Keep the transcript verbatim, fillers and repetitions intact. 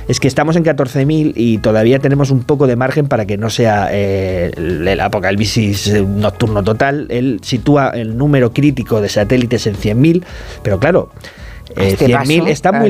es que estamos en catorce mil y todavía tenemos un poco de margen para que no sea eh, el, el apocalipsis nocturno total. Él sitúa el número crítico de satélites en cien mil, pero claro, eh, cien mil está muy